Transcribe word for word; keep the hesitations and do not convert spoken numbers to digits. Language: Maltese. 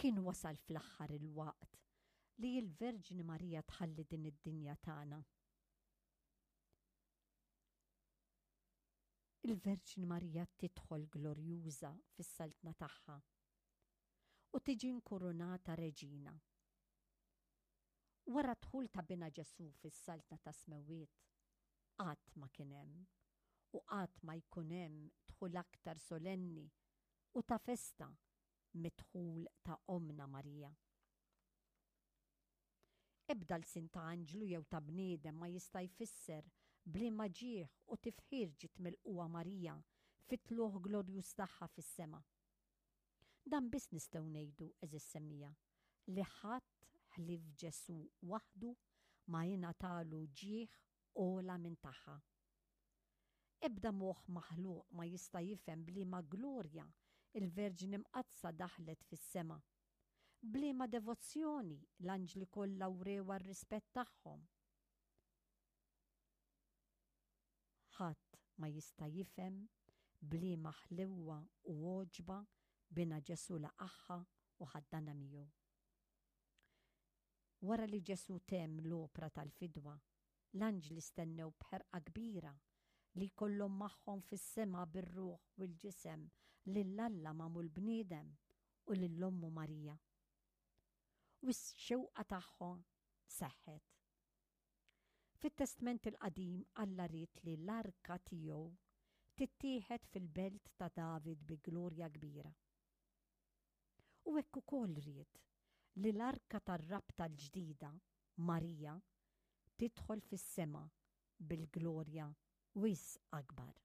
Kien wasal fl-aħħar il-waqt li l-Verġini Marija tħalli din id-dinja tagħna. Il-Verġini Marija tidħol glorjuża fis-saltna tagħha u tiġi nkurunata reġina. Wara dħul ta' bina Ġesu fis-saltna ta' Smewiet, qatt ma kien hemm u qatt ma jkun hemm dħul aktar solenni u ta' festa mid-dħul ta' Omna Marija. Ebda l-sin ta' anġlu jew ta' bniedem ma jista' jfisser bliema ġieħ u tifħir ġiet milquha Marija fit-tluħ glorjuż tagħha fis-sema. Dan biss nistgħu ngħidu eżis semmija li ħadd ħlief Ġesu waħdu ma jingħatalu ġieħ ogħla minn tagħha. Ebda moħħ maħluq ma jista' jifhem bliema glorja il-Verġini mqazza daħlet fis-sema. Bliema devozzjoni l-anġli kollha wrew għar-rispett tagħhom. Ħadd ma jista' jifhem bliema ħlewwa u għoġba bina Ġesu laqagħha u ħaddana miegħu. Wara li Ġesu temm l-opra tal-fidwa, l-anġli stennew bħerqa kbira li jkollhom magħhom fis-sema bir-ruħ u l-ġisem lill-Alla magħmul bniedem u lill-Ommu Marija. U x-xewqa tagħhom seħħet. Fit-Testament il-Qadim Alla ried li l-arka tiegħu tittieħed fil-belt ta' David bi glorja kbira. U hekk ukoll ried li l-arka tar-rabta l-ġdida, Marija, tidħol fis-sema bil-glorja wisq akbar.